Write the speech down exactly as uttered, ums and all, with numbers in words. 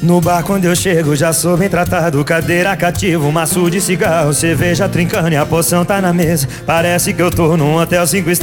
No bar quando eu chego já sou bem tratado. Cadeira cativa, maço de cigarro, cerveja trincando e a poção tá na mesa. Parece que eu tô num hotel cinco estrelas.